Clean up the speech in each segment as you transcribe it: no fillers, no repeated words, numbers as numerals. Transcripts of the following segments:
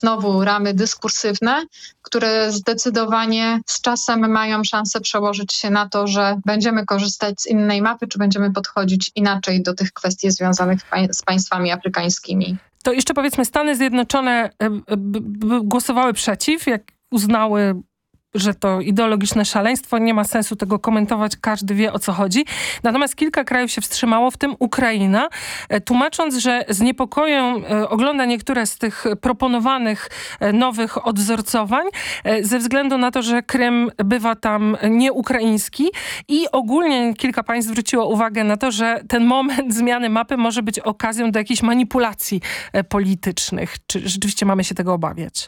znowu ramy dyskursywne, które zdecydowanie z czasem mają szansę przełożyć się na to, że będziemy korzystać z innej mapy, czy będziemy podchodzić inaczej do tych kwestii związanych z państwami afrykańskimi. To jeszcze powiedzmy, Stany Zjednoczone głosowały przeciw, jak uznały, że to ideologiczne szaleństwo, nie ma sensu tego komentować, każdy wie, o co chodzi. Natomiast kilka krajów się wstrzymało, w tym Ukraina, tłumacząc, że z niepokojem ogląda niektóre z tych proponowanych nowych odwzorcowań ze względu na to, że Krym bywa tam nieukraiński i ogólnie kilka państw zwróciło uwagę na to, że ten moment zmiany mapy może być okazją do jakichś manipulacji politycznych. Czy rzeczywiście mamy się tego obawiać?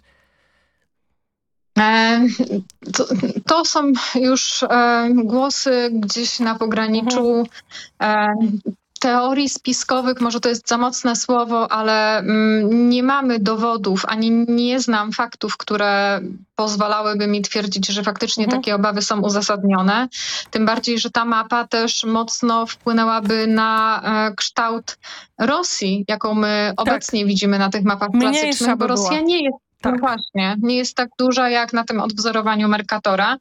To są już głosy gdzieś na pograniczu teorii spiskowych, może to jest za mocne słowo, ale nie mamy dowodów, ani nie znam faktów, które pozwalałyby mi twierdzić, że faktycznie takie obawy są uzasadnione. Tym bardziej, że ta mapa też mocno wpłynęłaby na kształt Rosji, jaką my obecnie widzimy na tych mapach klasycznych, bo Rosja nie jest no właśnie, nie jest tak duża jak na tym odwzorowaniu Mercatora,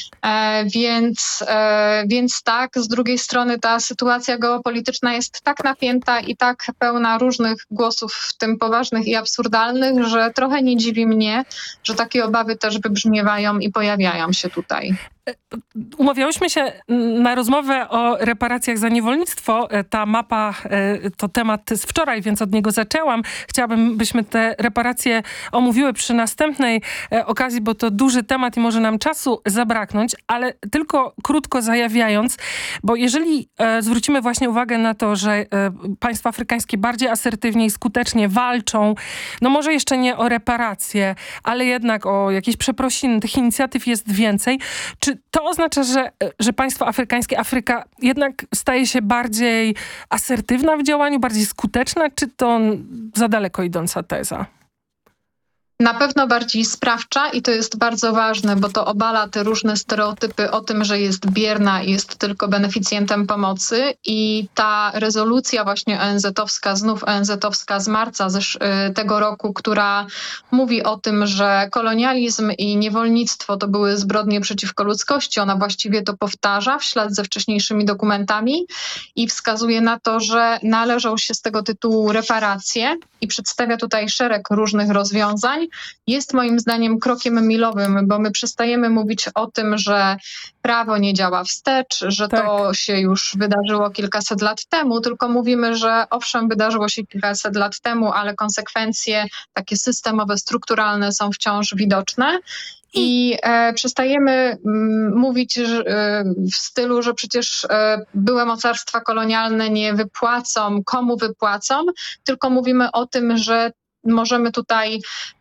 więc tak, z drugiej strony ta sytuacja geopolityczna jest tak napięta i tak pełna różnych głosów, w tym poważnych i absurdalnych, że trochę nie dziwi mnie, że takie obawy też wybrzmiewają i pojawiają się tutaj. Umawiałyśmy się na rozmowę o reparacjach za niewolnictwo. Ta mapa to temat z wczoraj, więc od niego zaczęłam. Chciałabym, byśmy te reparacje omówiły przy następnej okazji, bo to duży temat i może nam czasu zabraknąć, ale tylko krótko zajawiając, bo jeżeli zwrócimy właśnie uwagę na to, że państwa afrykańskie bardziej asertywnie i skutecznie walczą, no może jeszcze nie o reparacje, ale jednak o jakieś przeprosiny, tych inicjatyw jest więcej. Czy to oznacza, że państwa afrykańskie, Afryka jednak staje się bardziej asertywna w działaniu, bardziej skuteczna, czy to za daleko idąca teza? Na pewno bardziej sprawcza i to jest bardzo ważne, bo to obala te różne stereotypy o tym, że jest bierna i jest tylko beneficjentem pomocy i ta rezolucja właśnie ONZ-owska, znów ONZ-owska z marca tego roku, która mówi o tym, że kolonializm i niewolnictwo to były zbrodnie przeciwko ludzkości, ona właściwie to powtarza w ślad ze wcześniejszymi dokumentami i wskazuje na to, że należą się z tego tytułu reparacje i przedstawia tutaj szereg różnych rozwiązań. Jest moim zdaniem krokiem milowym, bo my przestajemy mówić o tym, że prawo nie działa wstecz, że to się już wydarzyło kilkaset lat temu, tylko mówimy, że owszem, wydarzyło się kilkaset lat temu, ale konsekwencje takie systemowe, strukturalne są wciąż widoczne. I przestajemy mówić w stylu, że przecież były mocarstwa kolonialne nie wypłacą, komu wypłacą, tylko mówimy o tym, że możemy tutaj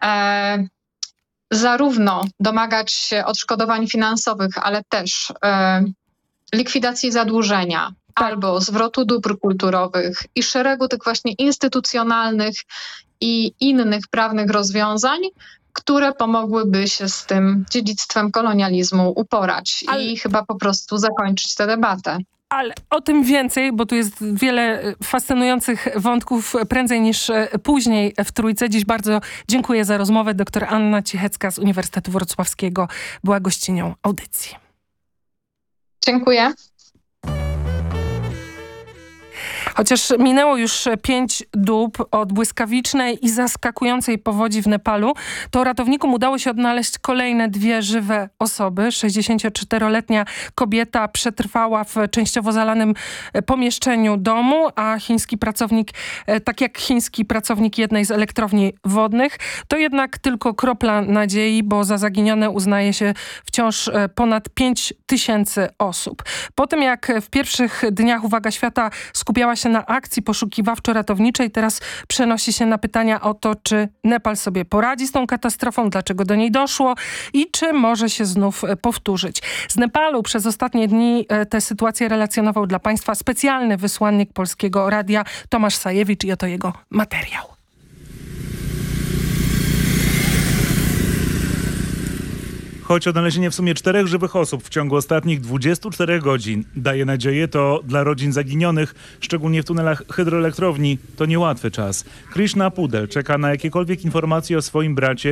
zarówno domagać się odszkodowań finansowych, ale też likwidacji zadłużenia albo zwrotu dóbr kulturowych i szeregu tych właśnie instytucjonalnych i innych prawnych rozwiązań, które pomogłyby się z tym dziedzictwem kolonializmu uporać i chyba po prostu zakończyć tę debatę. Ale o tym więcej, bo tu jest wiele fascynujących wątków prędzej niż później w Trójce. Dziś bardzo dziękuję za rozmowę. Dr Anna Cichecka z Uniwersytetu Wrocławskiego była gościnią audycji. Dziękuję. Chociaż minęło już 5 dób od błyskawicznej i zaskakującej powodzi w Nepalu, to ratownikom udało się odnaleźć kolejne 2 żywe osoby. 64-letnia kobieta przetrwała w częściowo zalanym pomieszczeniu domu, a chiński pracownik, tak jak chiński pracownik jednej z elektrowni wodnych, to jednak tylko kropla nadziei, bo za zaginione uznaje się wciąż ponad 5000 osób. Po tym jak w pierwszych dniach uwaga świata skupiała się na akcji poszukiwawczo-ratowniczej, teraz przenosi się na pytania o to, czy Nepal sobie poradzi z tą katastrofą, dlaczego do niej doszło i czy może się znów powtórzyć. Z Nepalu przez ostatnie dni tę sytuację relacjonował dla Państwa specjalny wysłannik Polskiego Radia Tomasz Sajewicz i oto jego materiał. Choć odnalezienie w sumie 4 żywych osób w ciągu ostatnich 24 godzin daje nadzieję, to dla rodzin zaginionych, szczególnie w tunelach hydroelektrowni, to niełatwy czas. Krishna Pudel czeka na jakiekolwiek informacje o swoim bracie